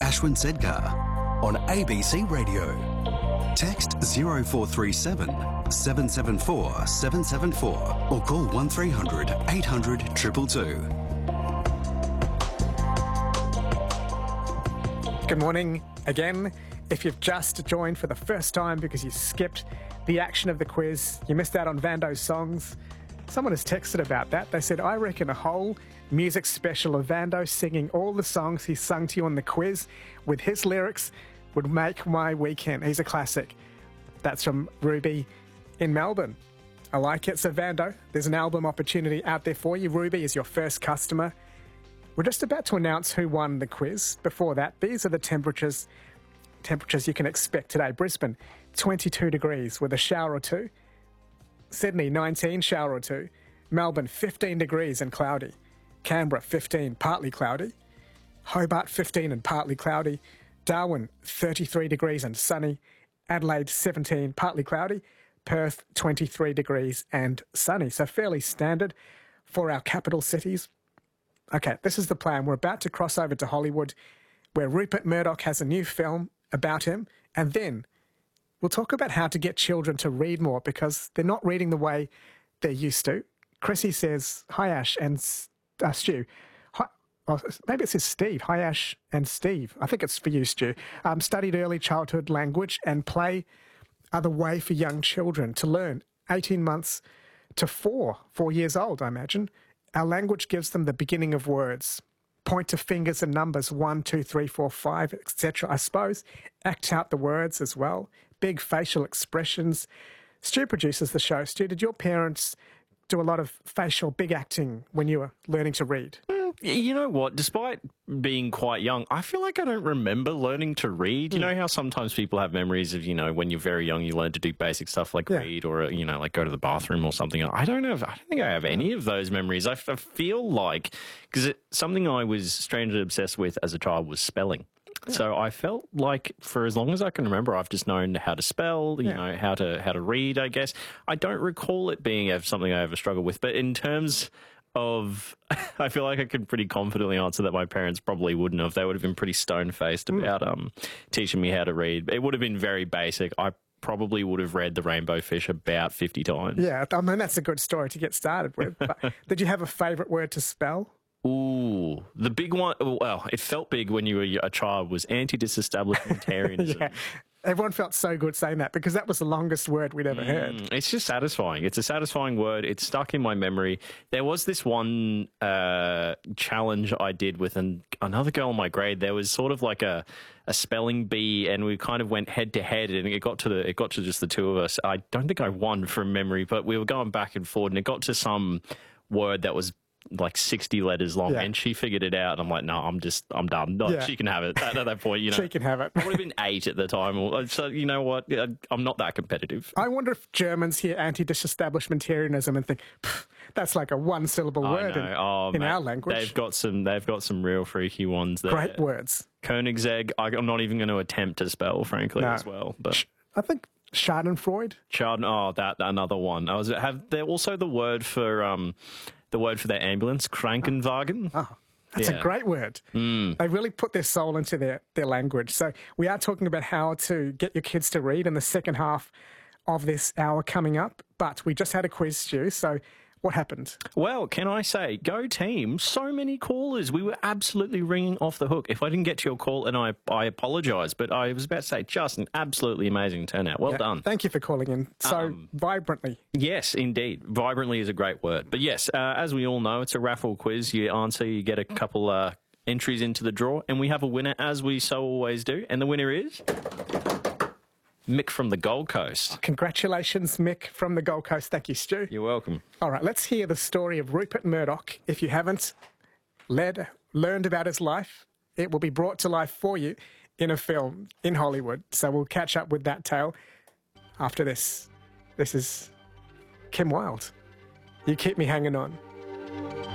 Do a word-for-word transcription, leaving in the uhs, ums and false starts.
Ashwin Sedgar on A B C Radio. Text zero four three seven, seven seven four, seven seven four or call one three hundred, eight hundred, two two two. Good morning again. If you've just joined for the first time because you skipped the action of the quiz, you missed out on Vando's songs, someone has texted about that. They said, I reckon a whole music special of Vando singing all the songs he sung to you on the quiz with his lyrics would make my weekend. He's a classic. That's from Ruby in Melbourne. I like it. So Vando, there's an album opportunity out there for you. Ruby is your first customer. We're just about to announce who won the quiz. Before that, these are the temperatures temperatures you can expect today. Brisbane, twenty-two degrees with a shower or two. Sydney, nineteen, shower or two. Melbourne, fifteen degrees and cloudy. Canberra, fifteen, partly cloudy. Hobart, fifteen and partly cloudy. Darwin, thirty-three degrees and sunny. Adelaide, seventeen, partly cloudy. Perth, twenty-three degrees and sunny. So fairly standard for our capital cities. Okay, this is the plan. We're about to cross over to Hollywood, where Rupert Murdoch has a new film about him, and then we'll talk about how to get children to read more because they're not reading the way they're used to. Chrissy says, hi Ash and uh, Stu. Hi, oh, maybe it says Steve. Hi Ash and Steve. I think it's for you, Stu. Um, studied early childhood language and play are the way for young children to learn. eighteen months to four, four years old, I imagine. Our language gives them the beginning of words. Point to fingers and numbers, one, two, three, four, five, et cetera, I suppose. Act out the words as well. Big facial expressions. Stu produces the show. Stu, did your parents do a lot of facial big acting when you were learning to read? You know what? Despite being quite young, I feel like I don't remember learning to read. You mm. know how sometimes people have memories of, you know, when you're very young, you learn to do basic stuff like yeah. read or, you know, like go to the bathroom or something. I don't know. If, I don't think I have any of those memories. I, I feel like, because something I was strangely obsessed with as a child was spelling. Yeah. So I felt like for as long as I can remember, I've just known how to spell, you yeah. know, how to how to read, I guess. I don't recall it being something I ever struggled with. But in terms of, I feel like I could pretty confidently answer that my parents probably wouldn't have. They would have been pretty stone-faced mm. about um, teaching me how to read. It would have been very basic. I probably would have read The Rainbow Fish about fifty times. Yeah, I mean, that's a good story to get started with. But did you have a favourite word to spell? Ooh, the big one, well, it felt big when you were a child, was anti-disestablishmentarianism. yeah. Everyone felt so good saying that because that was the longest word we'd ever mm, heard. It's just satisfying. It's a satisfying word. It's stuck in my memory. There was this one uh, challenge I did with an, another girl in my grade. There was sort of like a, a spelling bee, and we kind of went head to head, and it got to the it got to just the two of us. I don't think I won from memory, but we were going back and forth, and it got to some word that was like sixty letters long, yeah. and she figured it out, and I'm like, no, I'm just, I'm done. No, yeah. She can have it. At, at that point, you know. She can have it. I would have been eight at the time. So, you know what? I'm not that competitive. I wonder if Germans hear anti-disestablishmentarianism and think, that's like a one-syllable word in, oh, in mate, our language. They've got some, they've got some real freaky ones there. Great words. Koenigsegg, I'm not even going to attempt to spell, frankly, no. as well. But I think Schadenfreude. Schaden, oh, that, another one. I was, have there also the word for, um, the word for their ambulance, Krankenwagen. Oh, that's yeah. a great word. Mm. They really put their soul into their, their language. So we are talking about how to get your kids to read in the second half of this hour coming up. But we just had a quiz, Stu, so what happened? Well, can I say, go team, so many callers. We were absolutely ringing off the hook. If I didn't get to your call, and I, I apologise, but I was about to say just an absolutely amazing turnout. Well yeah, done. Thank you for calling in so um, vibrantly. Yes, indeed. Vibrantly is a great word. But yes, uh, as we all know, it's a raffle quiz. You answer, you get a couple uh, entries into the draw, and we have a winner, as we so always do. And the winner is Mick from the Gold Coast. Congratulations, Mick from the Gold Coast. Thank you, Stu. You're welcome. All right, let's hear the story of Rupert Murdoch. If you haven't led, learned about his life, it will be brought to life for you in a film in Hollywood. So we'll catch up with that tale after this. This is Kim Wilde. You keep me hanging on.